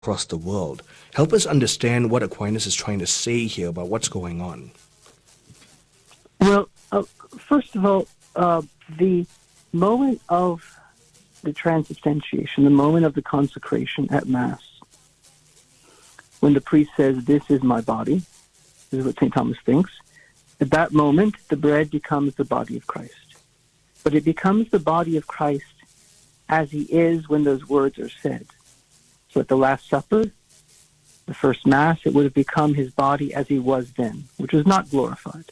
across the world. Help us understand what Aquinas is trying to say here about what's going on. Well, first of all, the moment of the transubstantiation, the moment of the consecration at Mass, when the priest says, "This is my body," this is what St. Thomas thinks, at that moment, the bread becomes the body of Christ. But it becomes the body of Christ as he is when those words are said. So at the Last Supper, the first Mass, it would have become his body as he was then, which was not glorified.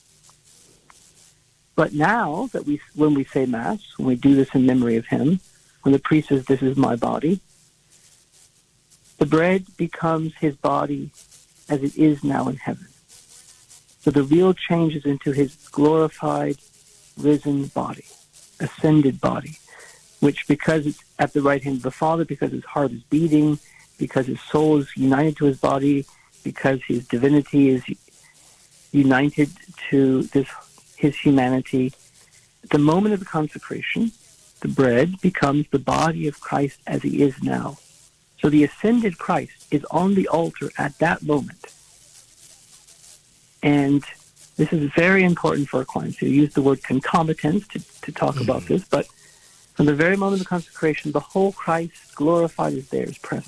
But now that when we say Mass, when we do this in memory of him, when the priest says, "This is my body," the bread becomes his body as it is now in heaven. So the real change is into his glorified, risen body, ascended body, which, because it's at the right hand of the Father, because his heart is beating, because his soul is united to his body, because his divinity is united to his humanity, at the moment of the consecration, the bread becomes the body of Christ as he is now. So the ascended Christ is on the altar at that moment. And this is very important for Aquinas. You use the word concomitance to talk about this, but from the very moment of the consecration, the whole Christ glorified is there, is present.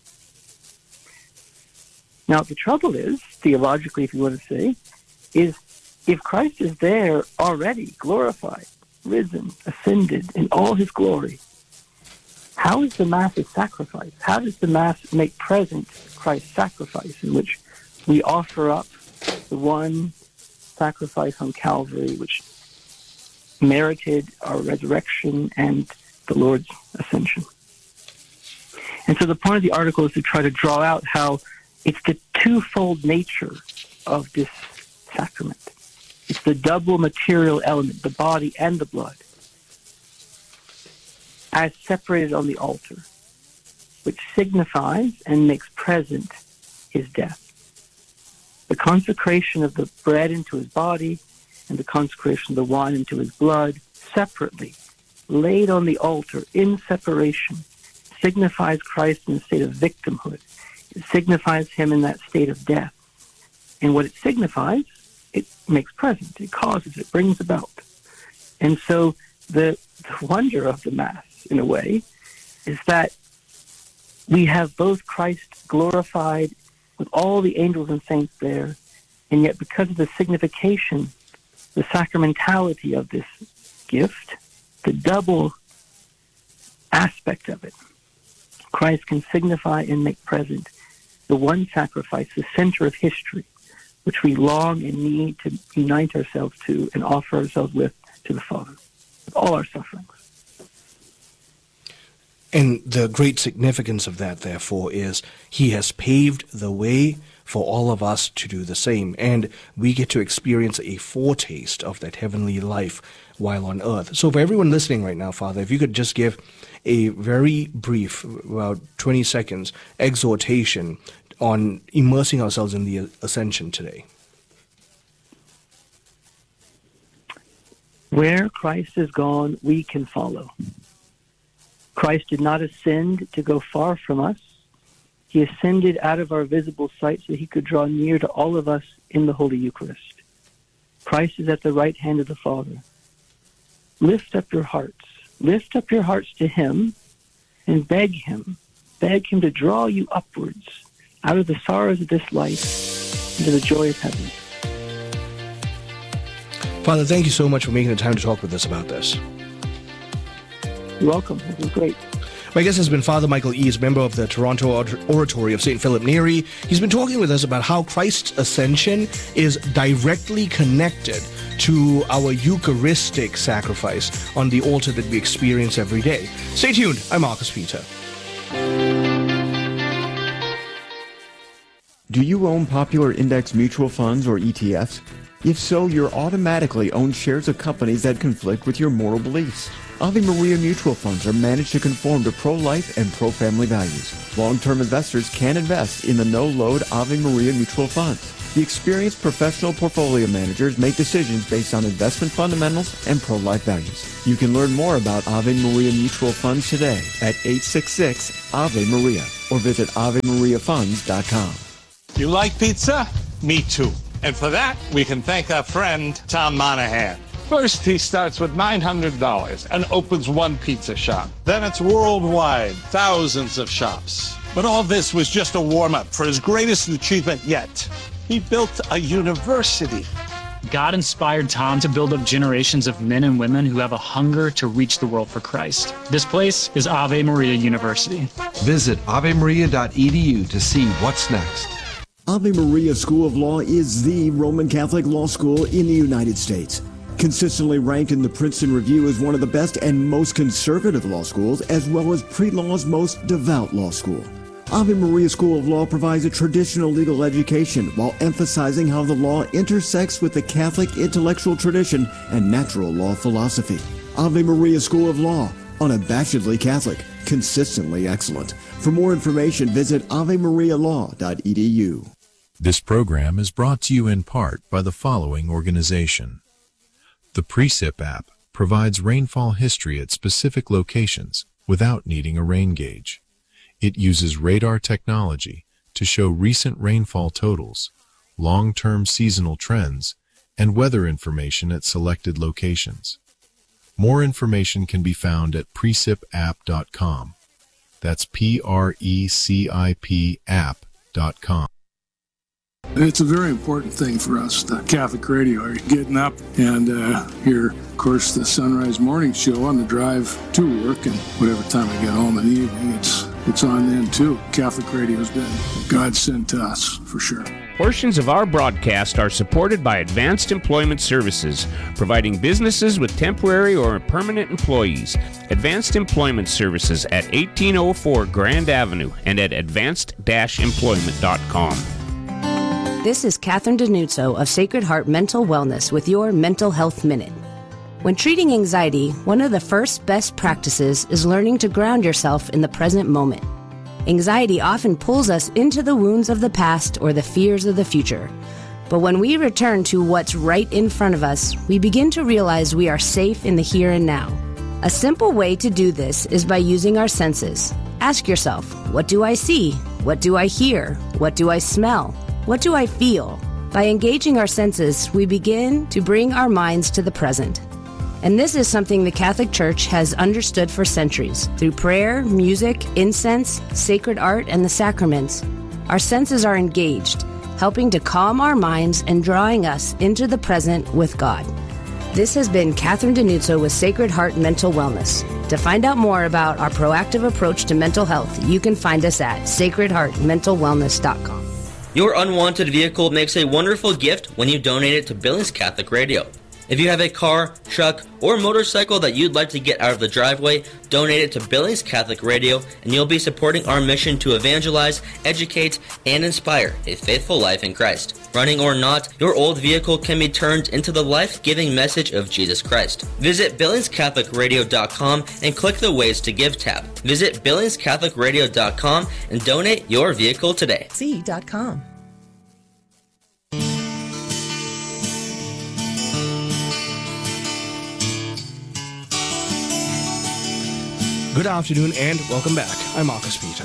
Now, the trouble is, theologically, if you want to say, is if Christ is there already, glorified, risen, ascended in all his glory, how is the Mass a sacrifice? How does the Mass make present Christ's sacrifice, in which we offer up the one sacrifice on Calvary, which merited our resurrection and the Lord's ascension? And so the point of the article is to try to draw out how it's the twofold nature of this sacrament. It's the double material element, the body and the blood, as separated on the altar, which signifies and makes present his death. The consecration of the bread into his body and the consecration of the wine into his blood, separately, laid on the altar in separation, signifies Christ in a state of victimhood. It signifies him in that state of death. And what it signifies, it makes present, it causes, it brings about. And so the wonder of the Mass, in a way, is that we have both Christ glorified with all the angels and saints there, and yet because of the signification, the sacramentality of this gift, the double aspect of it, Christ can signify and make present the one sacrifice, the center of history, which we long and need to unite ourselves to and offer ourselves with to the Father, with all our sufferings. And the great significance of that, therefore, is he has paved the way for all of us to do the same. And we get to experience a foretaste of that heavenly life while on earth. So for everyone listening right now, Father, if you could just give a very brief, about 20 seconds, exhortation on immersing ourselves in the Ascension today. Where Christ is gone, we can follow. Christ did not ascend to go far from us. He ascended out of our visible sight so he could draw near to all of us in the Holy Eucharist. Christ is at the right hand of the Father. Lift up your hearts. Lift up your hearts to him and beg him to draw you upwards out of the sorrows of this life into the joy of heaven. Father, thank you so much for making the time to talk with us about this. You're welcome. This was great. My guest has been Father Michael Eaves, member of the Toronto Oratory of St. Philip Neri. He's been talking with us about how Christ's ascension is directly connected to our Eucharistic sacrifice on the altar that we experience every day. Stay tuned. I'm Marcus Peter. Do you own popular index mutual funds or ETFs? If so, you're automatically owned shares of companies that conflict with your moral beliefs. Ave Maria mutual funds are managed to conform to pro-life and pro-family values. Long-term investors can invest in the no-load Ave Maria mutual funds. The experienced professional portfolio managers make decisions based on investment fundamentals and pro-life values. You can learn more about Ave Maria mutual funds today at 866 Ave Maria. or visit AveMariaFunds.com. You like pizza? Me too. And for that, we can thank our friend, Tom Monahan. First, he starts with $900 and opens one pizza shop. Then it's worldwide, thousands of shops. But all this was just a warm-up for his greatest achievement yet. He built a university. God inspired Tom to build up generations of men and women who have a hunger to reach the world for Christ. This place is Ave Maria University. Visit avemaria.edu to see what's next. Ave Maria School of Law is the Roman Catholic law school in the United States. Consistently ranked in the Princeton Review as one of the best and most conservative law schools, as well as pre-law's most devout law school. Ave Maria School of Law provides a traditional legal education while emphasizing how the law intersects with the Catholic intellectual tradition and natural law philosophy. Ave Maria School of Law, unabashedly Catholic, consistently excellent. For more information, visit avemarialaw.edu. This program is brought to you in part by the following organization. The Precip app provides rainfall history at specific locations without needing a rain gauge. It uses radar technology to show recent rainfall totals, long-term seasonal trends, and weather information at selected locations. More information can be found at precipapp.com. That's PRECIP app.com. It's a very important thing for us, the Catholic Radio. You're getting up and hear, of course, the Sunrise Morning Show on the drive to work, and whatever time I get home in the evening, it's on then too. Catholic Radio has been God sent to us, for sure. Portions of our broadcast are supported by Advanced Employment Services, providing businesses with temporary or permanent employees. Advanced Employment Services at 1804 Grand Avenue and at advanced-employment.com. This is Catherine Denuzzo of Sacred Heart Mental Wellness with your Mental Health Minute. When treating anxiety, one of the first best practices is learning to ground yourself in the present moment. Anxiety often pulls us into the wounds of the past or the fears of the future. But when we return to what's right in front of us, we begin to realize we are safe in the here and now. A simple way to do this is by using our senses. Ask yourself, what do I see? What do I hear? What do I smell? What do I feel? By engaging our senses, we begin to bring our minds to the present. And this is something the Catholic Church has understood for centuries. Through prayer, music, incense, sacred art, and the sacraments, our senses are engaged, helping to calm our minds and drawing us into the present with God. This has been Catherine Denuzzo with Sacred Heart Mental Wellness. To find out more about our proactive approach to mental health, you can find us at sacredheartmentalwellness.com. Your unwanted vehicle makes a wonderful gift when you donate it to Billings Catholic Radio. If you have a car, truck, or motorcycle that you'd like to get out of the driveway, donate it to Billings Catholic Radio, and you'll be supporting our mission to evangelize, educate, and inspire a faithful life in Christ. Running or not, your old vehicle can be turned into the life-giving message of Jesus Christ. Visit BillingsCatholicRadio.com and click the Ways to Give tab. Visit BillingsCatholicRadio.com and donate your vehicle today. C.com. Good afternoon and welcome back. I'm Marcus Peter.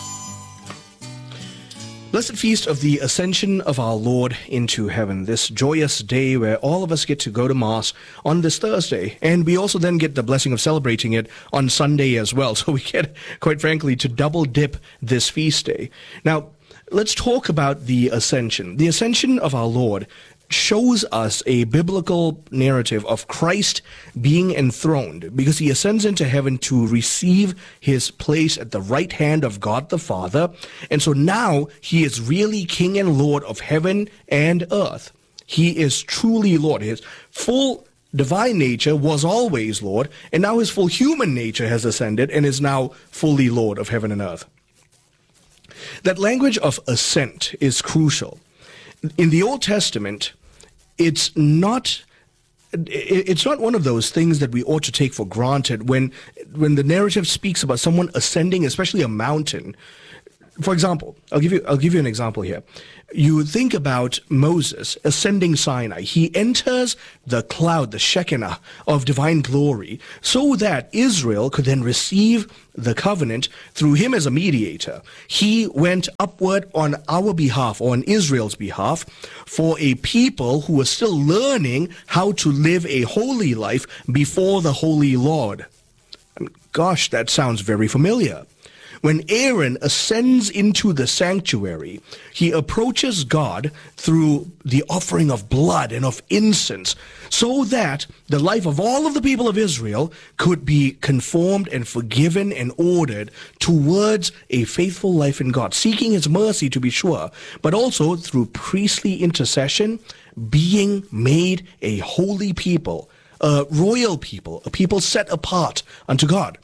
Blessed feast of the Ascension of our Lord into heaven, this joyous day where all of us get to go to Mass on this Thursday, and we also then get the blessing of celebrating it on Sunday as well. So we get, quite frankly, to double dip this feast day. Now, let's talk about the Ascension. The Ascension of our Lord shows us a biblical narrative of Christ being enthroned because he ascends into heaven to receive his place at the right hand of God the Father. And so now he is really King and Lord of heaven and earth. He is truly Lord. His full divine nature was always Lord, and now his full human nature has ascended and is now fully Lord of heaven and earth. That language of ascent is crucial. In the Old Testament, it's not one of those things that we ought to take for granted. When the narrative speaks about someone ascending, especially a mountain, For example, I'll give you an example here. You think about Moses ascending Sinai. He enters the cloud, the Shekinah of divine glory, so that Israel could then receive the covenant through him as a mediator. He went upward on our behalf, or on Israel's behalf, for a people who were still learning how to live a holy life before the Holy Lord. Gosh, that sounds very familiar. When Aaron ascends into the sanctuary, he approaches God through the offering of blood and of incense, so that the life of all of the people of Israel could be conformed and forgiven and ordered towards a faithful life in God, seeking his mercy to be sure, but also through priestly intercession, being made a holy people, a royal people, a people set apart unto God.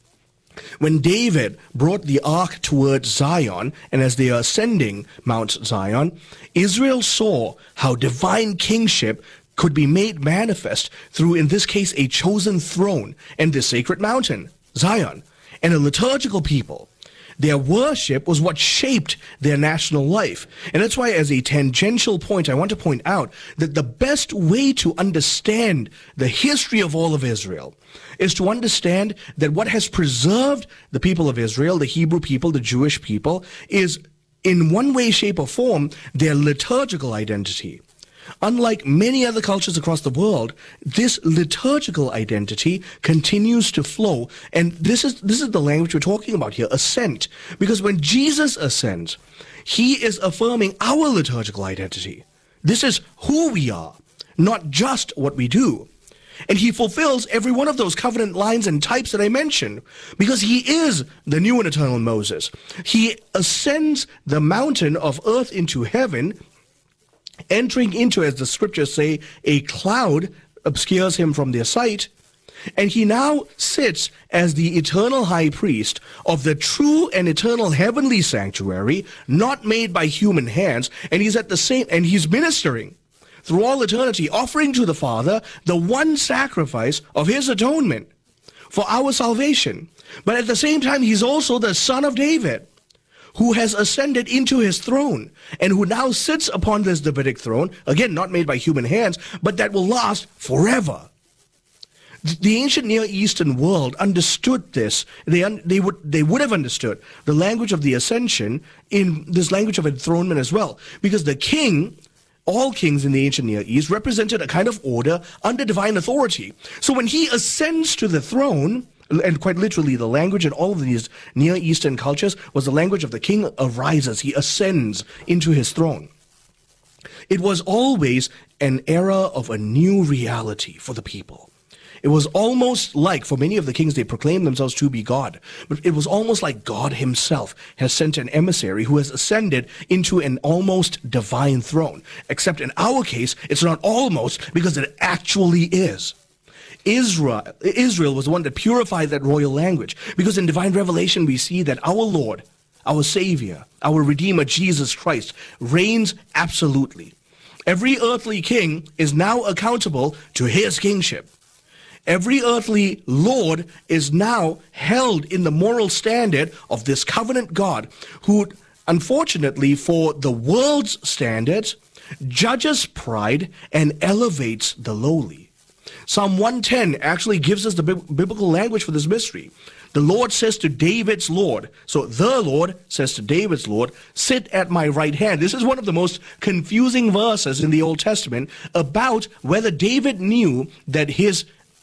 When David brought the ark towards Zion, and as they are ascending Mount Zion, Israel saw how divine kingship could be made manifest through, in this case, a chosen throne and this sacred mountain, Zion, and a liturgical people. Their worship was what shaped their national life. And that's why, as a tangential point, I want to point out that the best way to understand the history of all of Israel is to understand that what has preserved the people of Israel, the Hebrew people, the Jewish people, is in one way, shape, or form their liturgical identity. Unlike many other cultures across the world, this liturgical identity continues to flow. And this is the language we're talking about here, ascent. Because when Jesus ascends, he is affirming our liturgical identity. This is who we are, not just what we do. And he fulfills every one of those covenant lines and types that I mentioned, because he is the new and eternal Moses. He ascends the mountain of earth into heaven, entering into, as the scriptures say, a cloud obscures him from their sight, and he now sits as the eternal high priest of the true and eternal heavenly sanctuary, not made by human hands, and he's ministering through all eternity, offering to the Father the one sacrifice of his atonement for our salvation. But at the same time, he's also the Son of David, who has ascended into his throne, and who now sits upon this Davidic throne, again, not made by human hands, but that will last forever. The ancient Near Eastern world understood this. They would have understood the language of the ascension in this language of enthronement as well, because the king, all kings in the ancient Near East, represented a kind of order under divine authority. So when he ascends to the throne, and quite literally the language in all of these Near Eastern cultures was the language of the king arises. He ascends into his throne. It was always an era of a new reality for the people. It was almost like, for many of the kings, they proclaimed themselves to be God, but it was almost like God himself has sent an emissary who has ascended into an almost divine throne. Except in our case, it's not almost, because it actually is. Israel was the one that purified that royal language, because in divine revelation we see that our Lord, our Savior, our Redeemer, Jesus Christ, reigns absolutely. Every earthly king is now accountable to his kingship. Every earthly Lord is now held in the moral standard of this covenant God, who, unfortunately for the world's standards, judges pride and elevates the lowly. Psalm 110 actually gives us the biblical language for this mystery. The Lord says to David's Lord, so the Lord says to David's Lord, sit at my right hand. This is one of the most confusing verses in the Old Testament about whether David knew that his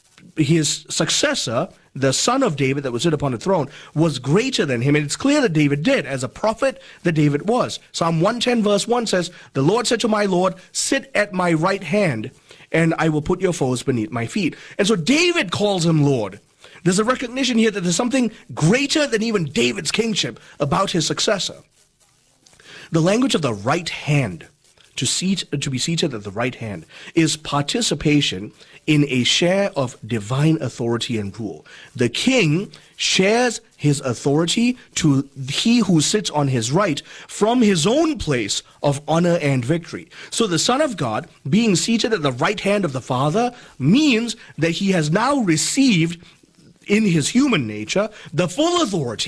successor, the son of David that would sit upon the throne, was greater than him. And it's clear that David did. As a prophet, that David was. Psalm 110 verse 1 says, the Lord said to my Lord, sit at my right hand, and I will put your foes beneath my feet. And so David calls him Lord. There's a recognition here that there's something greater than even David's kingship about his successor. The language of the right hand, to be seated at the right hand, is participation in a share of divine authority and rule. The king shares his authority to he who sits on his right from his own place of honor and victory. So the Son of God, being seated at the right hand of the Father, means that he has now received in his human nature the full authority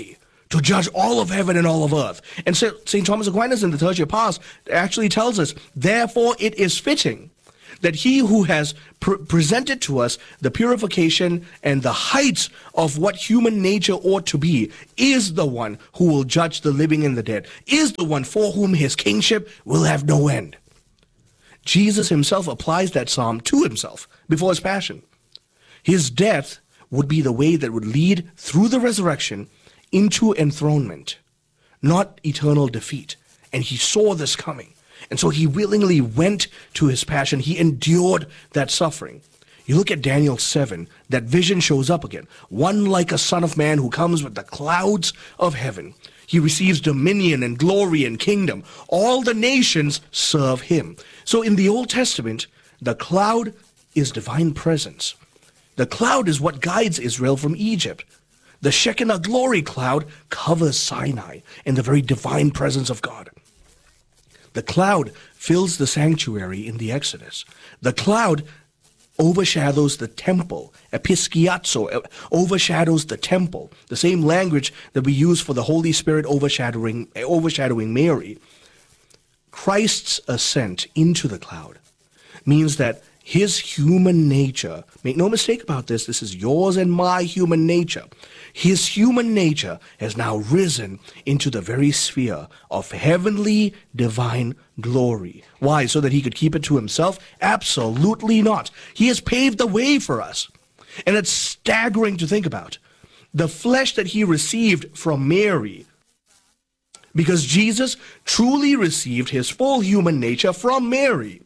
to judge all of heaven and all of earth. And so St. Thomas Aquinas in the Tertia Pars actually tells us, therefore it is fitting that he who has presented to us the purification and the heights of what human nature ought to be is the one who will judge the living and the dead, is the one for whom his kingship will have no end. Jesus himself applies that psalm to himself before his passion. His death would be the way that would lead through the resurrection into enthronement, not eternal defeat. And he saw this coming. And so he willingly went to his passion. He endured that suffering. You look at Daniel 7, that vision shows up again. One like a son of man who comes with the clouds of heaven. He receives dominion and glory and kingdom. All the nations serve him. So in the Old Testament, the cloud is divine presence. The cloud is what guides Israel from Egypt. The Shekinah glory cloud covers Sinai in the very divine presence of God. The cloud fills the sanctuary in the Exodus. The cloud overshadows the temple. Episkiazo overshadows the temple. The same language that we use for the Holy Spirit overshadowing Mary. Christ's ascent into the cloud means that his human nature, make no mistake about this, this is yours and my human nature. His human nature has now risen into the very sphere of heavenly divine glory. Why? So that he could keep it to himself? Absolutely not. He has paved the way for us. And it's staggering to think about. The flesh that he received from Mary, because Jesus truly received his full human nature from Mary.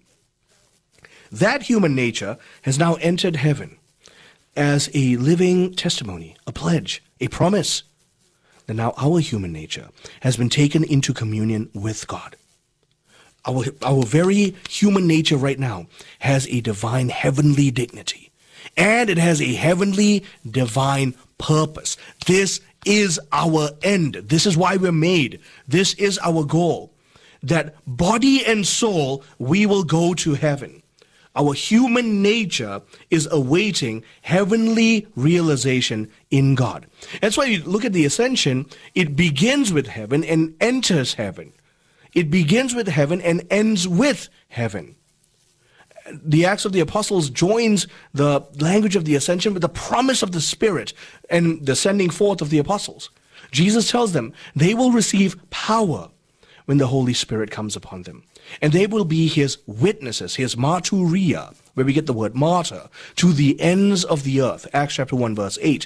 That human nature has now entered heaven as a living testimony, a pledge, a promise that now our human nature has been taken into communion with God. Our very human nature right now has a divine heavenly dignity, and it has a heavenly divine purpose. This is our end. This is why we're made. This is our goal, that body and soul we will go to heaven. Our human nature is awaiting heavenly realization in God. That's why you look at the ascension, it begins with heaven and enters heaven. It begins with heaven and ends with heaven. The Acts of the Apostles joins the language of the ascension with the promise of the Spirit and the sending forth of the apostles. Jesus tells them they will receive power when the Holy Spirit comes upon them. And they will be his witnesses, his martyria, where we get the word martyr, to the ends of the earth. Acts chapter 1, verse 8.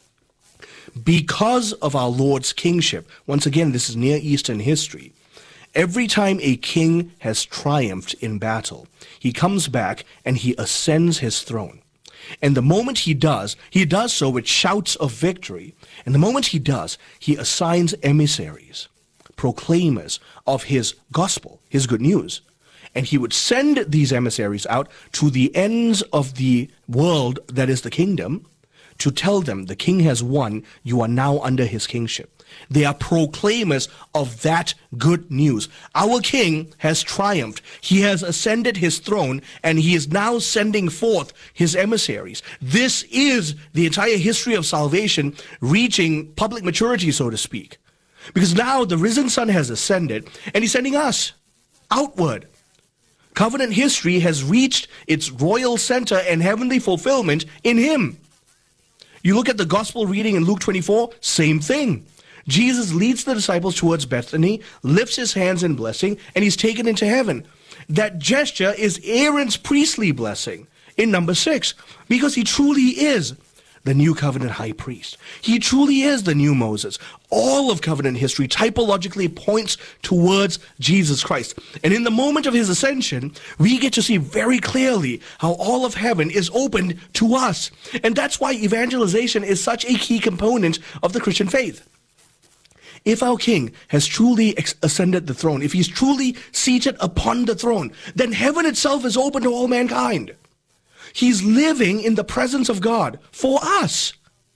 Because of our Lord's kingship, once again, this is Near Eastern history. Every time a king has triumphed in battle, he comes back and he ascends his throne. And the moment he does so with shouts of victory. And the moment he does, he assigns emissaries, proclaimers of his gospel, his good news. And he would send these emissaries out to the ends of the world, that is the kingdom, to tell them the king has won, you are now under his kingship. They are proclaimers of that good news. Our king has triumphed. He has ascended his throne, and he is now sending forth his emissaries. This is the entire history of salvation reaching public maturity, so to speak. Because now the risen Son has ascended, and he's sending us outward. Covenant history has reached its royal center and heavenly fulfillment in him. You look at the gospel reading in Luke 24, same thing. Jesus leads the disciples towards Bethany, lifts his hands in blessing, and he's taken into heaven. That gesture is Aaron's priestly blessing in number 6, because he truly is the new covenant high priest. He truly is the new Moses. All of covenant history typologically points towards Jesus Christ. And in the moment of his ascension, we get to see very clearly how all of heaven is opened to us. And that's why evangelization is such a key component of the Christian faith. If our king has truly ascended the throne, if he's truly seated upon the throne, then heaven itself is open to all mankind. He's living in the presence of God for us.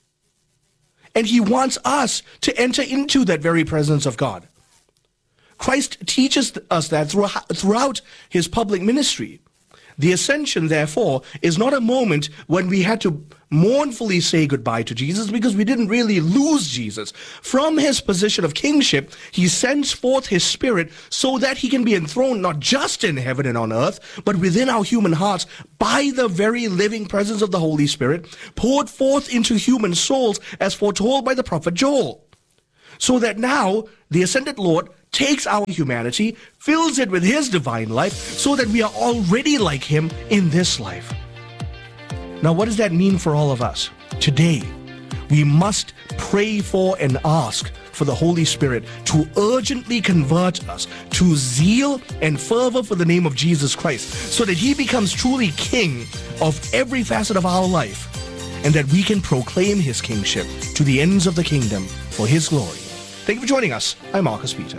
And he wants us to enter into that very presence of God. Christ teaches us that throughout his public ministry, The ascension, therefore, is not a moment when we had to mournfully say goodbye to Jesus, because we didn't really lose Jesus. From his position of kingship, he sends forth his Spirit so that he can be enthroned not just in heaven and on earth, but within our human hearts by the very living presence of the Holy Spirit, poured forth into human souls as foretold by the prophet Joel. So that now the ascended Lord takes our humanity, fills it with his divine life, so that we are already like him in this life. Now, what does that mean for all of us? Today, we must pray for and ask for the Holy Spirit to urgently convert us to zeal and fervor for the name of Jesus Christ, so that he becomes truly king of every facet of our life, and that we can proclaim his kingship to the ends of the kingdom for his glory. Thank you for joining us. I'm Marcus Peter.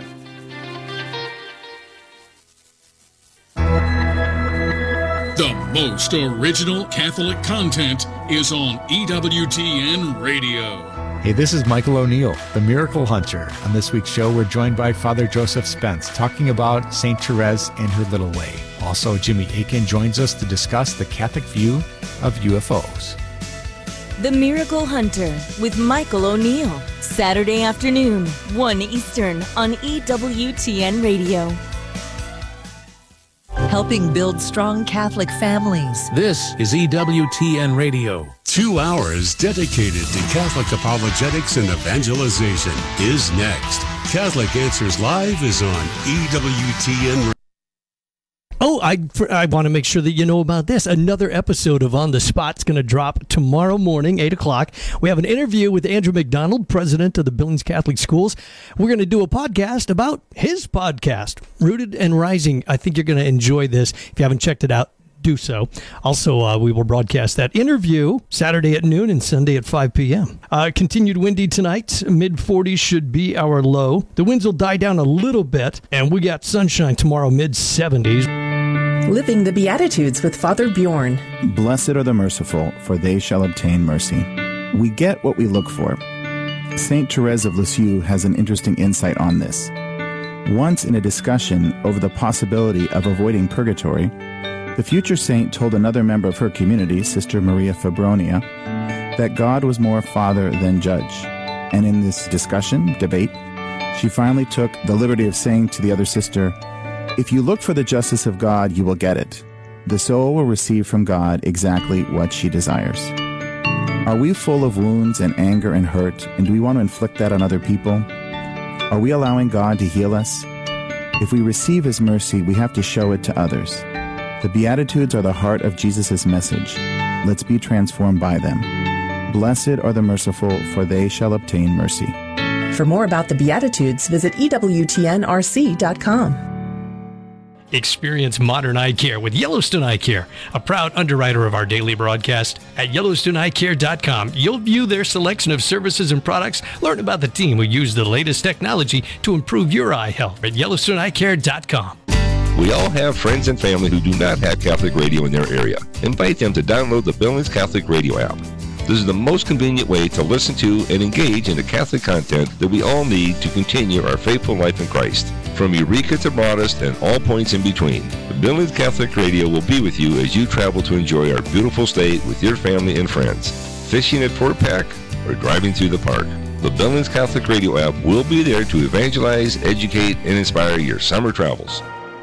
The most original Catholic content is on EWTN Radio. Hey, this is Michael O'Neill, the Miracle Hunter. On this week's show, we're joined by Father Joseph Spence, talking about St. Therese and her little way. Also, Jimmy Akin joins us to discuss the Catholic view of UFOs. The Miracle Hunter with Michael O'Neill. Saturday afternoon, 1 Eastern on EWTN Radio. Helping build strong Catholic families. This is EWTN Radio. 2 hours dedicated to Catholic apologetics and evangelization is next. Catholic Answers Live is on EWTN Radio. Oh, I want to make sure that you know about this. Another episode of On the Spot is going to drop tomorrow morning, 8 o'clock. We have an interview with Andrew McDonald, president of the Billings Catholic Schools. We're going to do a podcast about his podcast, Rooted and Rising. I think you're going to enjoy this. If you haven't checked it out, do so. Also, we will broadcast that interview Saturday at noon and Sunday at 5 p.m. Continued windy tonight. Mid-40s should be our low. The winds will die down a little bit, and we got sunshine tomorrow, mid-70s. Living the Beatitudes with Father Bjorn. Blessed are the merciful, for they shall obtain mercy. We get what we look for. Saint Therese of Lisieux has an interesting insight on this. Once in a discussion over the possibility of avoiding purgatory, the future saint told another member of her community, Sister Maria Fabronia, that God was more father than judge. And in this debate, she finally took the liberty of saying to the other sister, "If you look for the justice of God, you will get it. The soul will receive from God exactly what she desires." Are we full of wounds and anger and hurt, and do we want to inflict that on other people? Are we allowing God to heal us? If we receive his mercy, we have to show it to others. The Beatitudes are the heart of Jesus' message. Let's be transformed by them. Blessed are the merciful, for they shall obtain mercy. For more about the Beatitudes, visit EWTNRC.com. Experience modern eye care with Yellowstone Eye Care, a proud underwriter of our daily broadcast. At YellowstoneEyeCare.com, you'll view their selection of services and products, learn about the team who use the latest technology to improve your eye health at YellowstoneEyeCare.com. We all have friends and family who do not have Catholic radio in their area. Invite them to download the Billings Catholic Radio app. This is the most convenient way to listen to and engage in the Catholic content that we all need to continue our faithful life in Christ. From Eureka to Modest and all points in between, the Billings Catholic Radio will be with you as you travel to enjoy our beautiful state with your family and friends, fishing at Fort Peck, or driving through the park. The Billings Catholic Radio app will be there to evangelize, educate, and inspire your summer travels.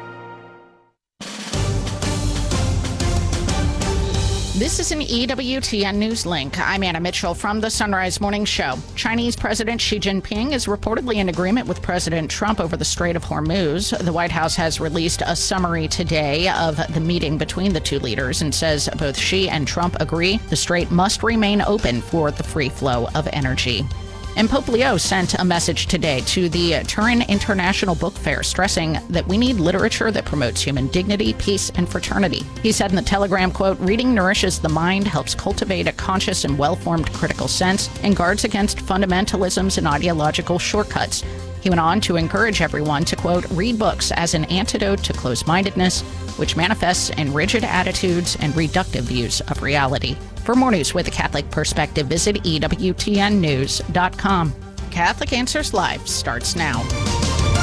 This is an EWTN News Link. I'm Anna Mitchell from the Sunrise Morning Show. Chinese President Xi Jinping is reportedly in agreement with President Trump over the Strait of Hormuz. The White House has released a summary today of the meeting between the two leaders and says both Xi and Trump agree the strait must remain open for the free flow of energy. And Pope Leo sent a message today to the Turin International Book Fair, stressing that we need literature that promotes human dignity, peace, and fraternity. He said in the telegram, quote, "Reading nourishes the mind, helps cultivate a conscious and well-formed critical sense, and guards against fundamentalisms and ideological shortcuts." He went on to encourage everyone to, quote, "read books as an antidote to closed-mindedness, which manifests in rigid attitudes and reductive views of reality." For more news with a Catholic perspective, visit EWTNnews.com. Catholic Answers Live starts now.